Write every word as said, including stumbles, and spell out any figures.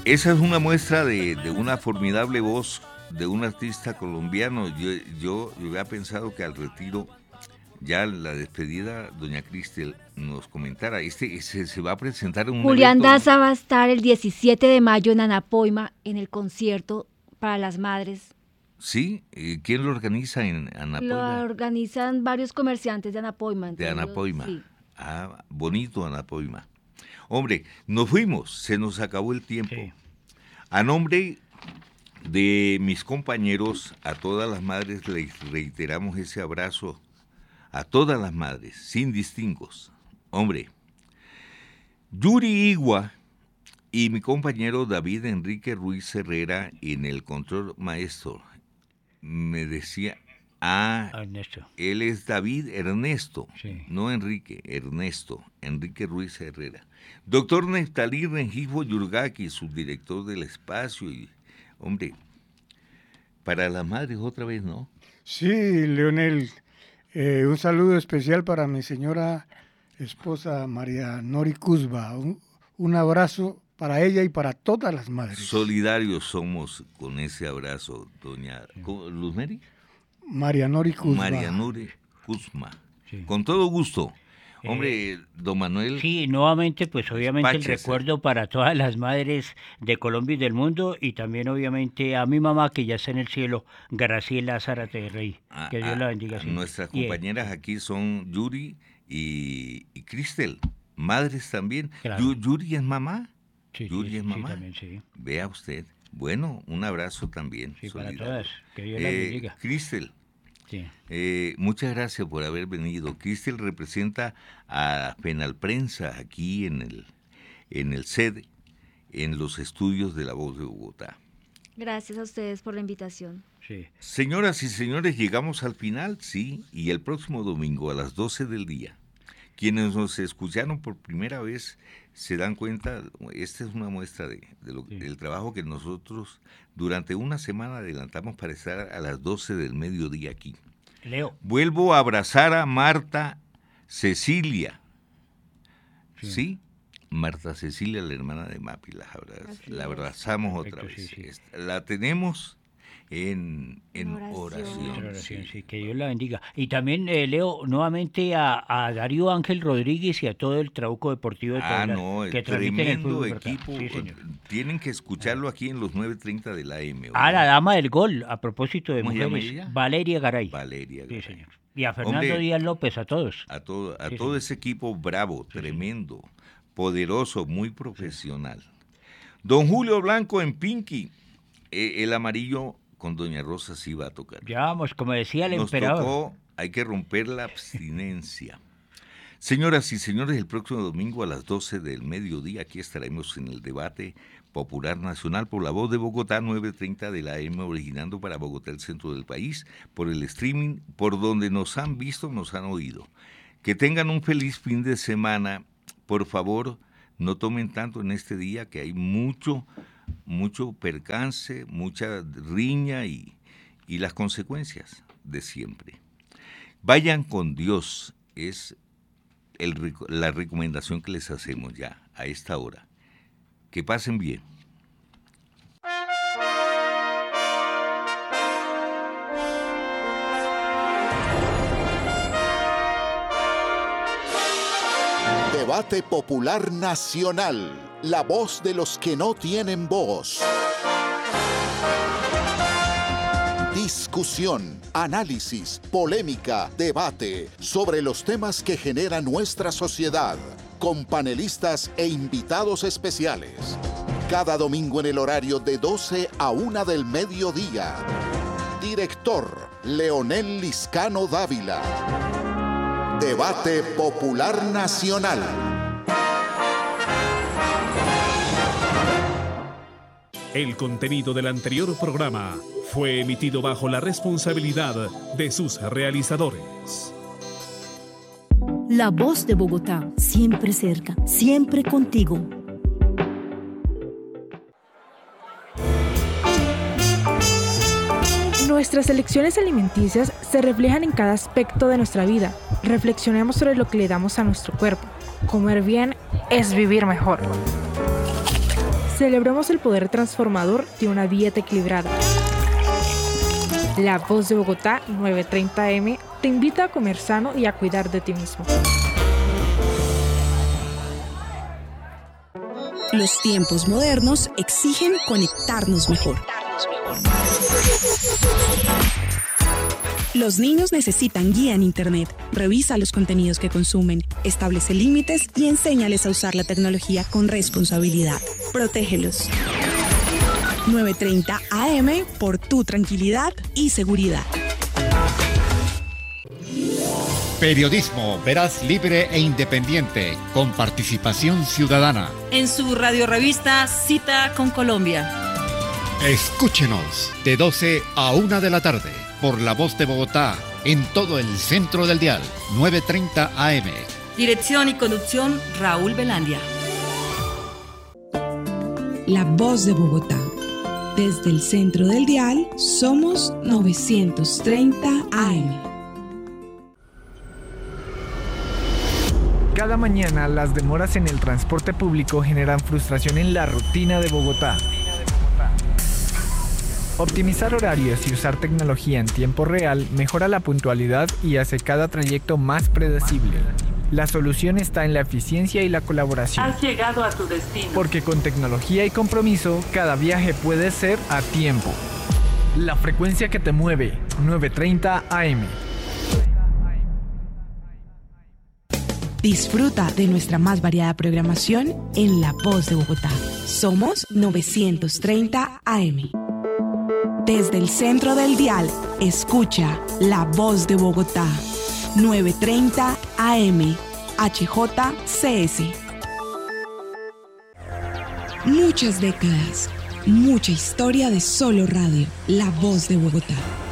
esa es una muestra de, de una formidable voz de un artista colombiano. Yo, yo, yo había pensado que al retiro, ya la despedida, doña Cristel nos comentara. Este se, se va a presentar en un Julián evento, Daza va a estar el diecisiete de mayo en Anapoima en el concierto para las madres. Sí, ¿quién lo organiza en Anapoima? Lo organizan varios comerciantes de Anapoima. De Anapoima. Sí. Ah, bonito Anapoima. Hombre, nos fuimos, se nos acabó el tiempo. Sí. A nombre de mis compañeros, a todas las madres les reiteramos ese abrazo, a todas las madres, sin distingos. Hombre, Yuri Igua y mi compañero David Enrique Ruiz Herrera en el control maestro me decía, ah, Ernesto. Él es David Ernesto, sí. No Enrique, Ernesto, Enrique Ruiz Herrera. Doctor Neftalí Rengifo Yurgaki, subdirector del espacio. Y, hombre, para las madres otra vez, ¿no? Sí, Leonel, eh, un saludo especial para mi señora esposa María Nori Cusba. Un, un abrazo para ella y para todas las madres. Solidarios somos con ese abrazo, doña Luzmeri. María Nori Cusma. María Nori Cusma. Sí. Con todo gusto. Hombre, eh, don Manuel. Sí, nuevamente, pues obviamente el recuerdo para todas las madres de Colombia y del mundo, y también obviamente a mi mamá que ya está en el cielo, Graciela Zárate Rey. Ah, que Dios ah, la bendiga. Sí. Nuestras compañeras aquí son Yuri y, y Cristel, madres también. Claro. Yuri es mamá. Sí, Yuri sí, es mamá. Sí, también, sí. Vea usted. Bueno, un abrazo también. Sí, solidario. para todas. Que Dios la bendiga. Eh, Cristel. Sí. Eh, muchas gracias por haber venido. Cristel representa a Penalprensa aquí en el, en el C E D, en los estudios de La Voz de Bogotá. Gracias a ustedes por la invitación. Sí. Señoras y señores, llegamos al final, sí, y el próximo domingo a las doce del día, quienes nos escucharon por primera vez se dan cuenta, esta es una muestra de, de lo, sí. del trabajo que nosotros durante una semana adelantamos para estar a las doce del mediodía aquí. Leo. Vuelvo a abrazar a Marta Cecilia. ¿Sí? ¿Sí? Marta Cecilia, la hermana de Mapi, la, abraz, la abrazamos Perfecto, otra vez. Sí, sí. La tenemos en, en oración. oración. oración sí. sí, que Dios la bendiga. Y también eh, leo nuevamente a, a Darío Ángel Rodríguez y a todo el Trauco Deportivo de Ah, no, que tremendo equipo. Sí, tienen que escucharlo aquí en los nueve treinta de la A M. Ah, la dama del gol, a propósito de ¿Cómo mujeres. Valeria Garay. Valeria Garay. Sí, señor. Y a Fernando Hombre, Díaz López, a todos. A todo, a sí, todo señor. ese equipo bravo, sí, tremendo, señor. Poderoso, muy profesional. Don Julio Blanco en Pinky, eh, el amarillo con doña Rosa sí va a tocar. Ya vamos, como decía el Nos emperador. Tocó, hay que romper la abstinencia. Señoras y señores, el próximo domingo a las doce del mediodía aquí estaremos en el debate popular nacional por La Voz de Bogotá, nueve treinta de la A M, originando para Bogotá, el centro del país, por el streaming, por donde nos han visto, nos han oído. Que tengan un feliz fin de semana. Por favor, no tomen tanto en este día, que hay mucho, mucho percance, mucha riña y, y las consecuencias de siempre. Vayan con Dios, es el, la recomendación que les hacemos ya a esta hora. Que pasen bien. Debate Popular Nacional, la voz de los que no tienen voz. Discusión, análisis, polémica, debate sobre los temas que genera nuestra sociedad, con panelistas e invitados especiales. Cada domingo en el horario de doce a una del mediodía. Director, Leonel Liscano Dávila. Debate Popular Nacional. El contenido del anterior programa fue emitido bajo la responsabilidad de sus realizadores. La Voz de Bogotá, siempre cerca, siempre contigo. Nuestras elecciones alimenticias se reflejan en cada aspecto de nuestra vida. Reflexionemos sobre lo que le damos a nuestro cuerpo. Comer bien es vivir mejor. Celebramos el poder transformador de una dieta equilibrada. La Voz de Bogotá, nueve treinta A M, te invita a comer sano y a cuidar de ti mismo. Los tiempos modernos exigen conectarnos mejor. Los niños necesitan guía en Internet. Revisa los contenidos que consumen, establece límites y enséñales a usar la tecnología con responsabilidad. Protégelos. nueve treinta A M por tu tranquilidad y seguridad. Periodismo veraz, libre e independiente, con participación ciudadana. En su radiorevista Cita con Colombia. Escúchenos de doce a una de la tarde por La Voz de Bogotá, en todo el centro del dial, nueve treinta A M. Dirección y conducción, Raúl Velandia. La Voz de Bogotá. Desde el centro del dial, somos novecientos treinta A M. Cada mañana las demoras en el transporte público generan frustración en la rutina de Bogotá. Optimizar horarios y usar tecnología en tiempo real mejora la puntualidad y hace cada trayecto más predecible. La solución está en la eficiencia y la colaboración. Has llegado a tu destino. Porque con tecnología y compromiso, cada viaje puede ser a tiempo. La frecuencia que te mueve, nueve treinta A M. Disfruta de nuestra más variada programación en La Voz de Bogotá. Somos novecientos treinta A M. Desde el centro del dial, escucha La Voz de Bogotá. nueve treinta A M. H J C S. Muchas décadas, mucha historia de solo radio. La Voz de Bogotá.